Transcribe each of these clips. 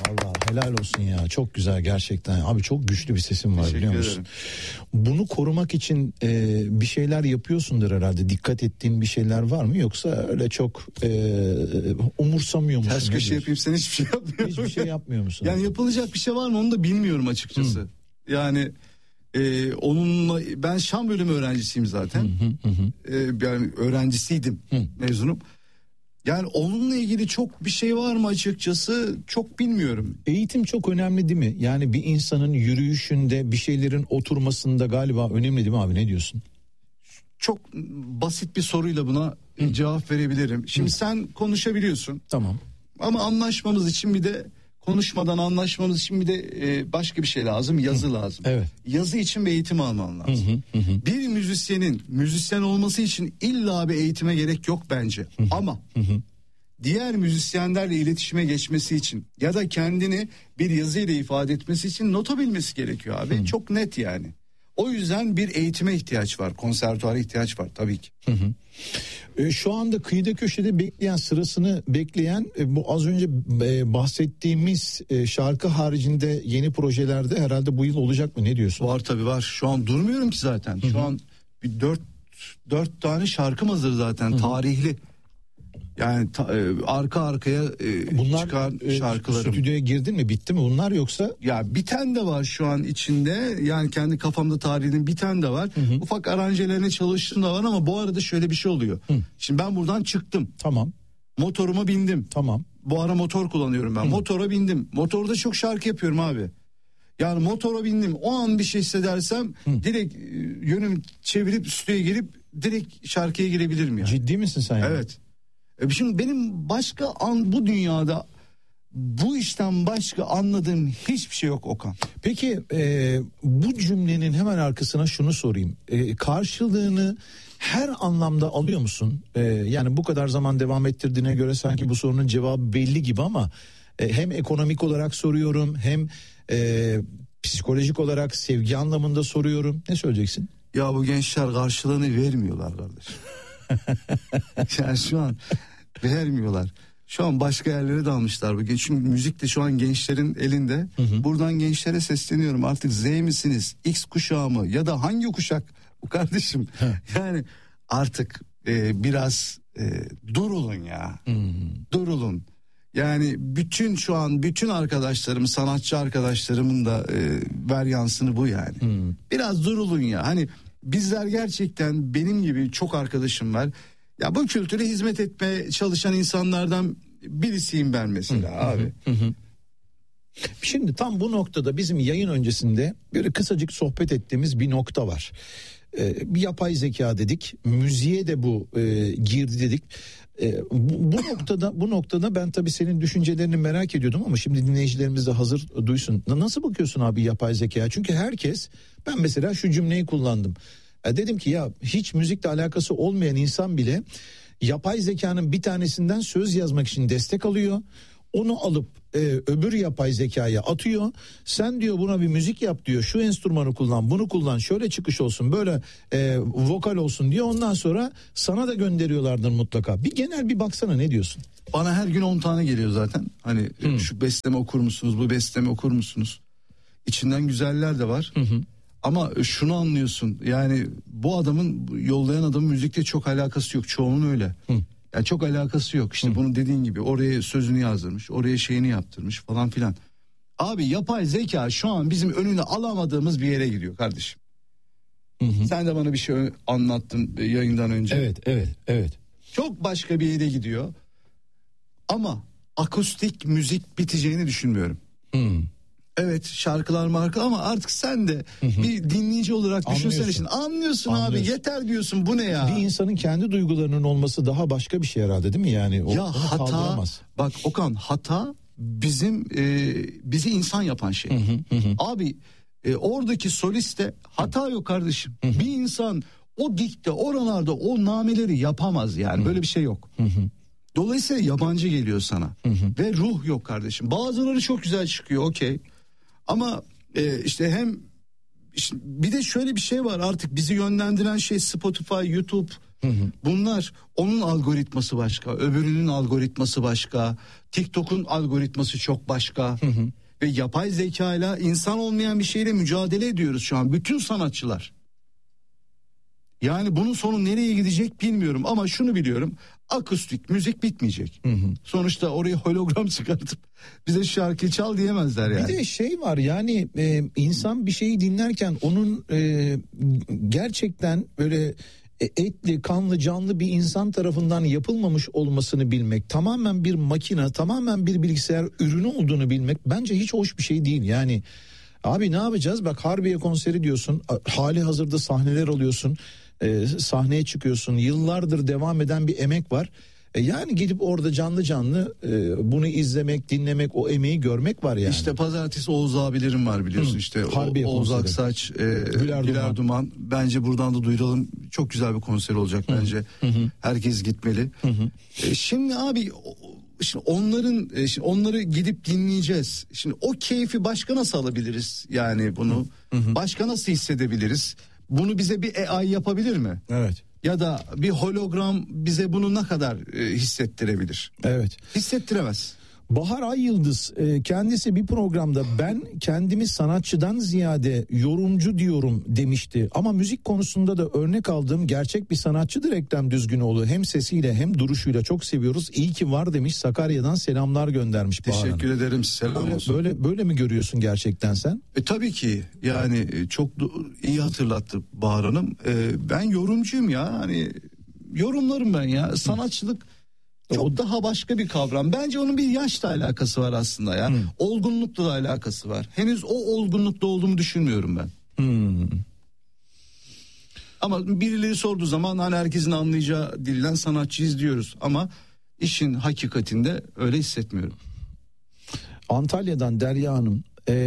Allah helal olsun ya, çok güzel gerçekten abi, çok güçlü bir sesin var, biliyor musun? Bunu korumak için bir şeyler yapıyorsundur herhalde, dikkat ettiğin bir şeyler var mı, yoksa öyle çok umursamıyor musun? Ters köşe yapayım, sen hiçbir şey yapmıyorsun. Hiçbir şey yapmıyor musun? Yani yapılacak bir şey var mı onu da bilmiyorum açıkçası. Yani onunla, ben Şan bölümü öğrencisiyim zaten. Yani öğrencisiydim, mezunum. Yani onunla ilgili çok bir şey var mı açıkçası çok bilmiyorum. Eğitim çok önemli değil mi? Yani bir insanın yürüyüşünde, bir şeylerin oturmasında galiba önemli değil mi abi, ne diyorsun? Çok basit bir soruyla buna cevap verebilirim. Şimdi sen konuşabiliyorsun. Tamam. Ama anlaşmamız için bir de, konuşmadan anlaşmamız için bir de başka bir şey lazım, yazı lazım. Evet. Yazı için bir eğitim alman lazım. Bir müzisyenin müzisyen olması için illa bir eğitime gerek yok bence. Ama diğer müzisyenlerle iletişime geçmesi için ya da kendini bir yazıyla ifade etmesi için nota bilmesi gerekiyor abi. Çok net yani. O yüzden bir eğitime ihtiyaç var, konservatuara ihtiyaç var tabii ki. Şu anda kıyıda köşede bekleyen, sırasını bekleyen, bu az önce bahsettiğimiz şarkı haricinde yeni projelerde herhalde bu yıl olacak mı, ne diyorsun? Var tabii, var. Şu an durmuyorum ki zaten. Şu an bir dört tane şarkım hazır zaten, tarihli. Yani arka arkaya çıkan şarkılarım. Stüdyoya girdin mi, bitti mi bunlar, yoksa? Ya bir tane de var şu an içinde, yani kendi kafamda tarihinin bir tane de var. Ufak aranjelerine çalıştığım da var ama bu arada şöyle bir şey oluyor. Şimdi ben buradan çıktım. Tamam. Motoruma bindim. Tamam. Bu ara motor kullanıyorum ben. Motora bindim. Motorda çok şarkı yapıyorum abi. Yani motora bindim. O an bir şey hissedersem direkt yönümü çevirip stüdyoya girip direkt şarkıya girebilirim yani. Ciddi misin sen yani? Evet. Şimdi benim başka bu dünyada bu işten başka anladığım hiçbir şey yok Okan. Peki bu cümlenin hemen arkasına şunu sorayım. Karşılığını her anlamda alıyor musun? Yani bu kadar zaman devam ettirdiğine göre sanki bu sorunun cevabı belli gibi ama hem ekonomik olarak soruyorum, hem psikolojik olarak sevgi anlamında soruyorum. Ne söyleyeceksin? Ya bu gençler karşılığını vermiyorlar kardeşim. Yani şu an vermiyorlar. Şu an başka yerlere dalmışlar bugün. Çünkü müzik de şu an gençlerin elinde. Buradan gençlere sesleniyorum. Artık Z misiniz, X kuşağı mı, ya da hangi kuşak bu kardeşim? Yani artık biraz durulun ya. Durulun. Yani şu an bütün arkadaşlarım, sanatçı arkadaşlarımın da varyansını bu yani. Biraz durulun ya. Hani bizler gerçekten, benim gibi çok arkadaşım var. Ya bu kültüre hizmet etmeye çalışan insanlardan birisiyim ben mesela abi. Şimdi tam bu noktada bizim yayın öncesinde böyle kısacık sohbet ettiğimiz bir nokta var. Bir yapay zeka dedik, müziğe de bu girdi dedik. Bu noktada ben tabii senin düşüncelerini merak ediyordum ama şimdi dinleyicilerimiz de hazır duysun. Nasıl bakıyorsun abi yapay zekaya? Çünkü herkes, ben mesela şu cümleyi kullandım. Dedim ki ya, hiç müzikle alakası olmayan insan bile yapay zekanın bir tanesinden söz yazmak için destek alıyor. Onu alıp öbür yapay zekaya atıyor. Sen diyor buna bir müzik yap diyor. Şu enstrümanı kullan, bunu kullan, şöyle çıkış olsun, böyle vokal olsun diyor. Ondan sonra sana da gönderiyorlardır mutlaka. Bir genel bir baksana, ne diyorsun? Bana her gün 10 tane geliyor zaten. Hani şu bestemi okur musunuz, bu bestemi okur musunuz? İçinden güzeller de var. Ama şunu anlıyorsun, yani bu adamın, yollayan adamın müzikle çok alakası yok. Çoğunun öyle. Yani çok alakası yok. İşte bunu dediğin gibi oraya sözünü yazdırmış, oraya şeyini yaptırmış falan filan. Abi yapay zeka şu an bizim önüne alamadığımız bir yere gidiyor kardeşim. Sen de bana bir şey anlattın yayından önce. Evet. Çok başka bir yere gidiyor. Ama akustik müzik biteceğini düşünmüyorum. Evet, şarkılar ama artık sen de bir dinleyici olarak düşünsene şimdi. Anlıyorsun abi, yeter diyorsun, bu ne ya? Bir insanın kendi duygularının olması daha başka bir şey herhalde, değil mi yani? Ya hata, bak Okan, hata bizi insan yapan şey. Abi oradaki soliste hata yok kardeşim. Bir insan o dikte, oralarda o nameleri yapamaz yani. Böyle bir şey yok. Dolayısıyla yabancı geliyor sana. Ve ruh yok kardeşim. Bazıları çok güzel çıkıyor, okey. Ama işte hem bir de şöyle bir şey var, artık bizi yönlendiren şey Spotify, YouTube. Bunlar, onun algoritması başka, öbürünün algoritması başka, TikTok'un algoritması çok başka. Ve yapay zekayla, insan olmayan bir şeyle mücadele ediyoruz şu an bütün sanatçılar. Yani bunun sonu nereye gidecek bilmiyorum ama şunu biliyorum, akustik müzik bitmeyecek. Sonuçta oraya hologram çıkartıp bize şarkı çal diyemezler yani. Bir de şey var yani, insan bir şeyi dinlerken onun gerçekten böyle etli, kanlı, canlı bir insan tarafından yapılmamış olmasını bilmek, tamamen bir makine, tamamen bir bilgisayar ürünü olduğunu bilmek bence hiç hoş bir şey değil. Yani abi ne yapacağız? Bak, Harbiye konseri diyorsun, hali hazırda sahneler alıyorsun, sahneye çıkıyorsun, yıllardır devam eden bir emek var. Yani gidip orada canlı canlı bunu izlemek, dinlemek, o emeği görmek var yani. İşte pazartesi Oğuz abilerim var biliyorsun, işte Oğuz Aksaç, Güler Duman. Bence buradan da duyuralım, çok güzel bir konser olacak bence. Herkes gitmeli. Şimdi abi, şimdi onları gidip dinleyeceğiz. Şimdi o keyfi başka nasıl alabiliriz? Yani bunu başka nasıl hissedebiliriz? Bunu bize bir AI yapabilir mi? Evet. Ya da bir hologram bize bunu ne kadar hissettirebilir? Evet. Hissettiremez. Bahar Ay-Yıldız kendisi bir programda ben kendimi sanatçıdan ziyade yorumcu diyorum demişti. Ama müzik konusunda da örnek aldığım gerçek bir sanatçıdır Ekrem Düzgünoğlu. Hem sesiyle hem duruşuyla çok seviyoruz. İyi ki var demiş, Sakarya'dan selamlar göndermiş Bahar Hanım. Teşekkür ederim, selam olsun. Böyle mi görüyorsun gerçekten sen? Tabii ki yani çok iyi hatırlattı Bahar Hanım. Ben yorumcuyum ya, hani yorumlarım ben ya, sanatçılık çok daha başka bir kavram. Bence onun bir yaşla alakası var aslında ya. Olgunlukla da alakası var. Henüz o olgunlukta olduğumu düşünmüyorum ben. Ama birileri sorduğu zaman hani herkesin anlayacağı dilden sanatçıyız diyoruz. Ama işin hakikatinde öyle hissetmiyorum. Antalya'dan Derya Hanım,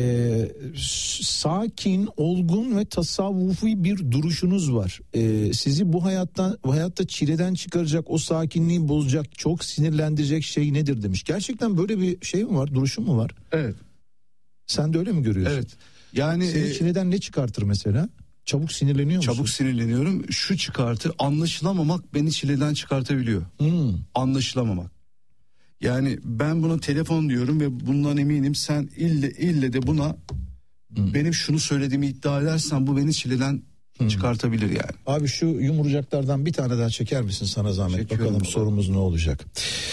sakin, olgun ve tasavvufi bir duruşunuz var. Sizi bu hayatta çileden çıkaracak, o sakinliği bozacak, çok sinirlendirecek şey nedir demiş. Gerçekten böyle bir şey mi var, duruşun mu var? Evet. Sen de öyle mi görüyorsun? Evet. Yani seni çileden ne çıkartır mesela? Çabuk sinirleniyor musun? Çabuk sinirleniyorum. Şu çıkartır, anlaşılamamak beni çileden çıkartabiliyor. Anlaşılamamak. Yani ben buna telefon diyorum ve bundan eminim, sen ille de buna benim şunu söylediğimi iddia edersen bu beni çileden çıkartabilir yani. Abi şu yumurcaklardan bir tane daha çeker misin sana zahmet? Çekiyorum. Bakalım sorumuz ne olacak?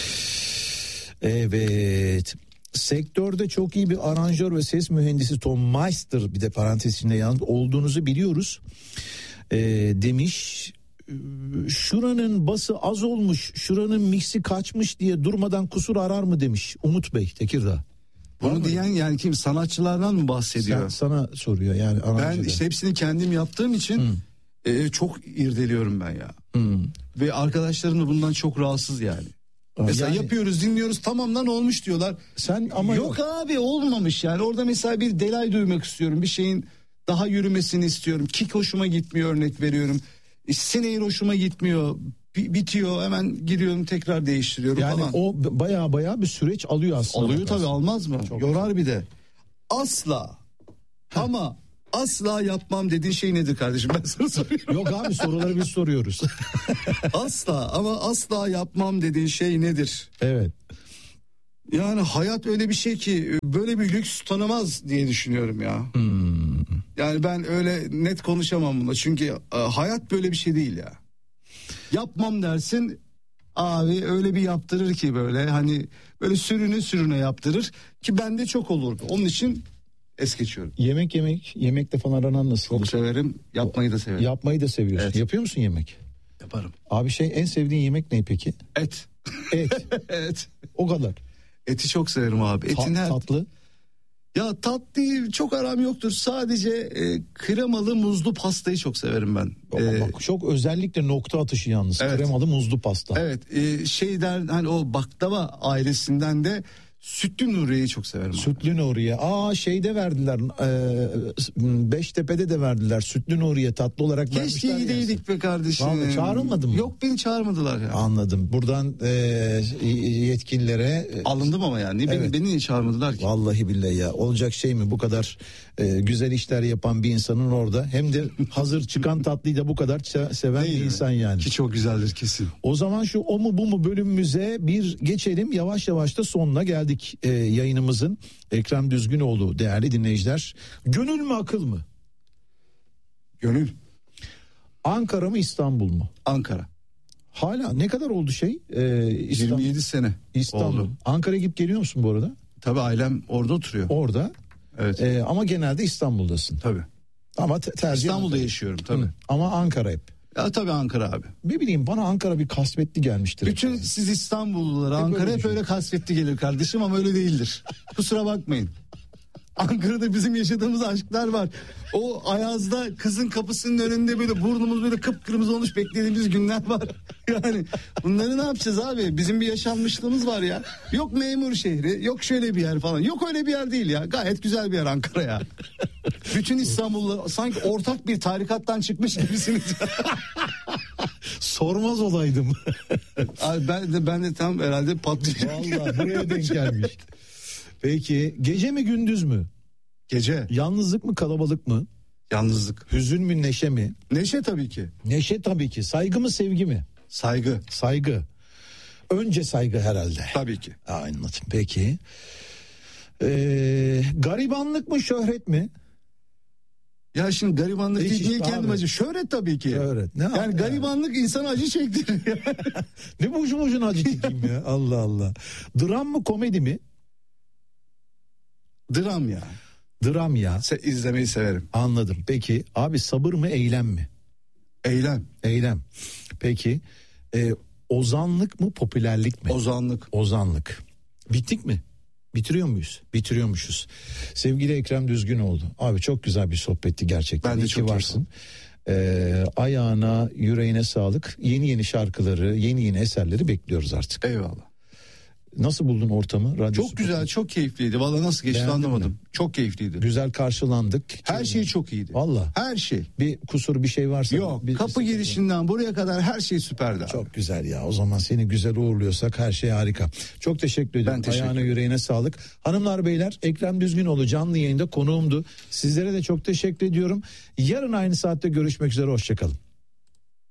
Evet. Sektörde çok iyi bir aranjör ve ses mühendisi Tom Meister, bir de parantez içinde yalnız, olduğunuzu biliyoruz demiş. Şuranın bası az olmuş, şuranın miksi kaçmış diye durmadan kusur arar mı demiş Umut Bey, Tekirdağ. Bunu diyen yani kim, sanatçılardan mı bahsediyor? Sana soruyor yani. Ben işte hepsini kendim yaptığım için çok irdeliyorum ben ya. Ve arkadaşlarım da bundan çok rahatsız yani. Mesela yapıyoruz, dinliyoruz, tamam lan olmuş diyorlar. Sen ama yok abi, olmamış yani. Orada mesela bir delay duymak istiyorum, bir şeyin daha yürümesini istiyorum. Kick hoşuma gitmiyor, örnek veriyorum. Snare hoşuma gitmiyor, bitiyor, hemen giriyorum tekrar değiştiriyorum yani falan. O baya bir süreç alıyor aslında. Alıyor tabii, almaz mı? Çok yorar bir de. Asla ama asla yapmam dediğin şey nedir kardeşim, ben sana soruyorum. Yok abi, soruları biz soruyoruz. Asla ama asla yapmam dediğin şey nedir? Evet. Yani hayat öyle bir şey ki böyle bir lüks tanımaz diye düşünüyorum ya. Yani ben öyle net konuşamam buna, çünkü hayat böyle bir şey değil ya. Yapmam dersin abi, öyle bir yaptırır ki böyle, hani böyle sürüne yaptırır ki bende çok olurdu. Onun için es geçiyorum. Yemekte falan aran nasıl? Çok severim, yapmayı da severim. Yapmayı da seviyorsun. Evet. Yapıyor musun yemek? Yaparım. Abi en sevdiğin yemek ne peki? Et. Evet. O kadar. Eti çok severim abi. Tatlı? Ya tatlı çok aram yoktur. Sadece kremalı muzlu pastayı çok severim ben. Bak, çok özellikle nokta atışı yalnız. Evet. Kremalı muzlu pasta. Evet. Şeyden, hani o baklava ailesinden de Sütlü Nuriye'yi çok severim. Sütlü Nuriye. Şeyde verdiler. Beştepe'de de verdiler. Sütlü Nuriye tatlı olarak vermişler. Keşke gideydik be kardeşim. Vallahi çağrılmadın mı? Yok, beni çağırmadılar ya. Anladım. Buradan yetkililere alındım ama yani. Evet. Beni niye çağırmadılar ki? Vallahi billahi ya. Olacak şey mi bu kadar güzel işler yapan bir insanın orada, hem de hazır çıkan tatlıyı da bu kadar seven bir insan yani. Ki çok güzeldir kesin. O zaman şu o mu bu mu bölümümüze bir geçelim. Yavaş yavaş da sonuna geldik yayınımızın. Ekrem Düzgünoğlu değerli dinleyiciler. Gönül mü akıl mı? Gönül. Ankara mı İstanbul mu? Ankara. Hala ne kadar oldu İstanbul? 27 sene İstanbul. oldu. Ankara'ya gidip geliyor musun bu arada? Tabii ailem orada oturuyor. Orada. Evet. Ama genelde İstanbul'dasın. Tabii. Ama tercih İstanbul'da Ankara. yaşıyorum tabii. Ama Ankara hep. Ya tabii Ankara abi. Ne bileyim, bana Ankara bir kasvetli gelmiştir. Bütün siz İstanbullulara Ankara hep öyle kasvetli gelir kardeşim, ama öyle değildir. Kusura bakmayın. Ankara'da bizim yaşadığımız aşklar var. O Ayaz'da kızın kapısının önünde böyle burnumuz böyle kıpkırmızı olmuş beklediğimiz günler var. Yani bunları ne yapacağız abi? Bizim bir yaşanmışlığımız var ya. Yok memur şehri, yok şöyle bir yer falan. Yok öyle bir yer değil ya. Gayet güzel bir yer Ankara ya. Bütün İstanbul'da sanki ortak bir tarikattan çıkmış gibisiniz. Sormaz olaydım. Abi ben de tam herhalde patlayacağım. Vallahi buraya denk gelmiş. Peki gece mi gündüz mü? Gece. Yalnızlık mı kalabalık mı? Yalnızlık. Hüzün mü neşe mi? Neşe tabii ki. Neşe tabii ki. Saygı mı sevgi mi? Saygı. Saygı. Önce saygı herhalde. Tabii ki. Anladım. Peki. Garibanlık mı şöhret mi? Ya şimdi garibanlık Hiç değil, niye işte kendim abi. acı? Şöhret tabii ki. Şöhret. Ne yani garibanlık insana acı çektirir. Ne boşu boşuna acı çekeyim ya. Allah Allah. Dram mı komedi mi? Dram ya. Dram ya. İzlemeyi severim. Anladım. Peki abi, sabır mı eylem mi? Eylem. Eylem. Peki ozanlık mı popülerlik mi? Ozanlık. Ozanlık. Bittik mi? Bitiriyor muyuz? Bitiriyormuşuz. Sevgili Ekrem Düzgünoğlu. Abi çok güzel bir sohbetti gerçekten. Ben de İyi çok ki varsın. Ayağına, yüreğine sağlık. Yeni şarkıları, yeni eserleri bekliyoruz artık. Eyvallah. Nasıl buldun ortamı? Radyo çok güzel, çok keyifliydi. Vallahi nasıl geçti Beğendin anlamadım. mi? Çok keyifliydi. Güzel karşılandık. Her şey çok iyiydi. Vallahi. Her şey. Bir kusur, bir şey varsa. Yok, kapı girişinden buraya kadar her şey süperdi abi. Çok güzel ya. O zaman seni güzel uğurluyorsak her şey harika. Çok teşekkür ederim. Ben teşekkür Ayağına ederim. yüreğine sağlık. Hanımlar beyler, Ekrem Düzgünoğlu canlı yayında konuğumdu. Sizlere de çok teşekkür ediyorum. Yarın aynı saatte görüşmek üzere. Hoşçakalın.